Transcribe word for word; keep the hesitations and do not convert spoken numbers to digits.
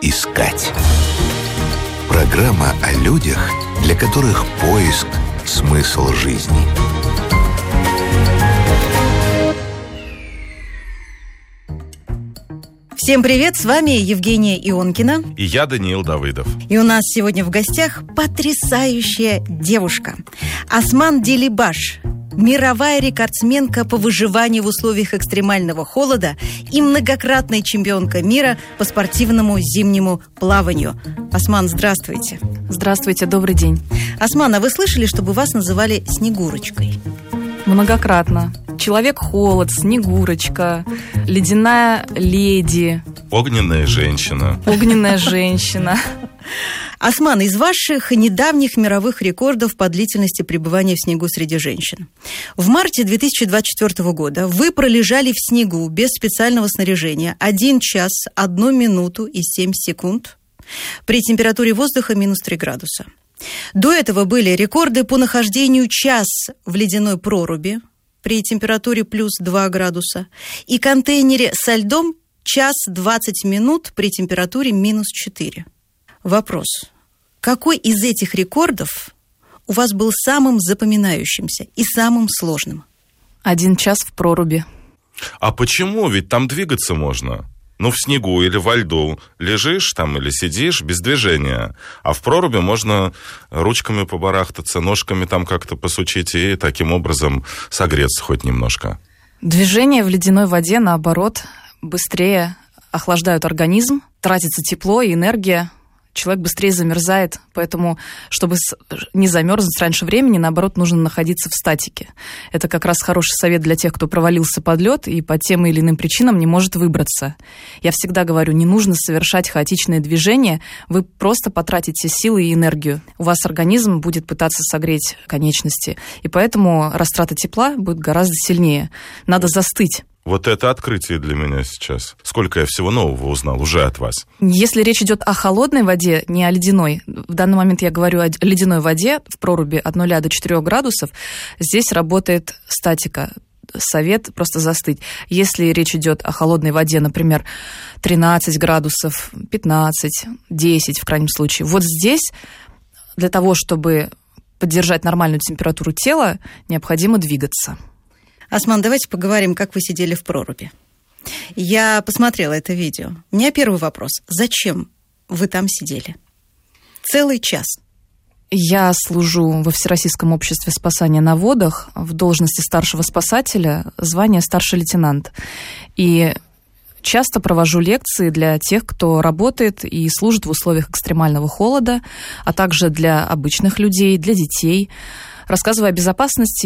искать. Программа о людях, для которых поиск – смысл жизни. Всем привет, с вами Евгения Ионкина. И я, Даниил Давыдов. И у нас сегодня в гостях потрясающая девушка. Осман Делибаш, мировая рекордсменка по выживанию в условиях экстремального холода и многократная чемпионка мира по спортивному зимнему плаванию. Осман, здравствуйте. Здравствуйте, добрый день. Осман, а вы слышали, чтобы вас называли Снегурочкой? Многократно. Человек-холод, Снегурочка, ледяная леди. Огненная женщина. Огненная женщина. Осман, из ваших недавних мировых рекордов по длительности пребывания в снегу среди женщин. В марте две тысячи двадцать четвёртого года вы пролежали в снегу без специального снаряжения один час, одну минуту и семь секунд при температуре воздуха минус три градуса. До этого были рекорды по нахождению час в ледяной проруби при температуре плюс два градуса и контейнере со льдом час двадцать минут при температуре минус четыре. Вопрос. Какой из этих рекордов у вас был самым запоминающимся и самым сложным? Один час в проруби. А почему? Ведь там двигаться можно. Ну, в снегу или во льду лежишь там или сидишь без движения. А в проруби можно ручками побарахтаться, ножками там как-то посучить и таким образом согреться хоть немножко. Движение в ледяной воде, наоборот, быстрее охлаждают организм, тратится тепло и энергия. Человек быстрее замерзает, поэтому, чтобы не замерзнуть раньше времени, наоборот, нужно находиться в статике. Это как раз хороший совет для тех, кто провалился под лед и по тем или иным причинам не может выбраться. Я всегда говорю, не нужно совершать хаотичные движения, вы просто потратите силы и энергию. У вас организм будет пытаться согреть конечности, и поэтому растрата тепла будет гораздо сильнее. Надо застыть. Вот это открытие для меня сейчас. Сколько я всего нового узнал уже от вас. Если речь идет о холодной воде, не о ледяной, в данный момент я говорю о ледяной воде в проруби от нуля до четырёх градусов, здесь работает статика. Совет просто застыть. Если речь идет о холодной воде, например, тринадцать градусов, пятнадцать, десять в крайнем случае, вот здесь для того, чтобы поддержать нормальную температуру тела, необходимо двигаться. Осман, давайте поговорим, как вы сидели в проруби. Я посмотрела это видео. У меня первый вопрос. Зачем вы там сидели? Целый час. Я служу во Всероссийском обществе спасания на водах в должности старшего спасателя, звание старший лейтенант. И часто провожу лекции для тех, кто работает и служит в условиях экстремального холода, а также для обычных людей, для детей, рассказывая о безопасности